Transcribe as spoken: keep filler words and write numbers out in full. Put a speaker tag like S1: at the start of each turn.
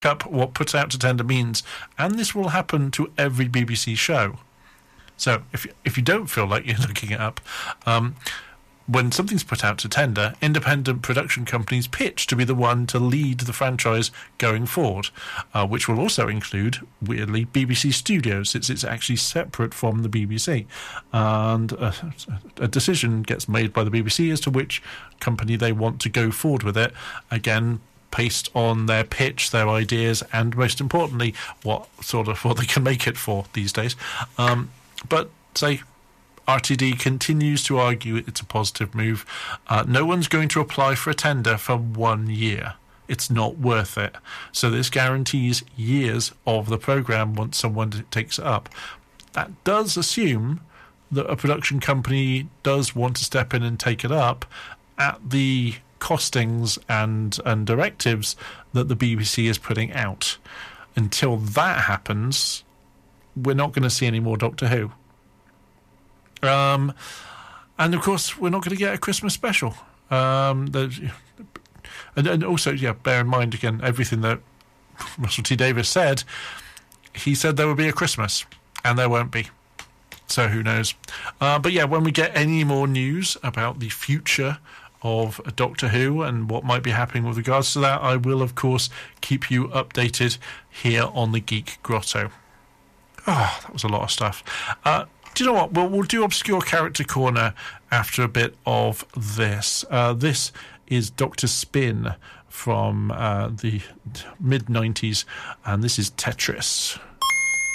S1: up what put out to tender means, and this will happen to every B B C show. So if if you don't feel like you're looking it up, um, when something's put out to tender, independent production companies pitch to be the one to lead the franchise going forward, uh, which will also include, weirdly, B B C Studios. It's it's actually separate from the B B C, and a, a decision gets made by the B B C as to which company they want to go forward with it. Again, based on their pitch, their ideas, and most importantly, what sort of what they can make it for these days. Um, but say R T D continues to argue it's a positive move. Uh, no one's going to apply for a tender for one year. It's not worth it. So this guarantees years of the programme once someone takes it up. That does assume that a production company does want to step in and take it up at the costings and and directives that the B B C is putting out. Until that happens, we're not going to see any more Doctor Who. Um, and of course, we're not going to get a Christmas special. Um, and, and also, yeah, bear in mind again everything that Russell T Davies said. He said there would be a Christmas, and there won't be. So who knows? Uh, but yeah, when we get any more news about the future of Doctor Who and what might be happening with regards to that, I will, of course, keep you updated here on the Geek Grotto. Oh, that was a lot of stuff. Uh, do you know what? We'll, we'll do Obscure Character Corner after a bit of this. Uh, this is Doctor Spin from uh, the mid nineties, and this is Tetris.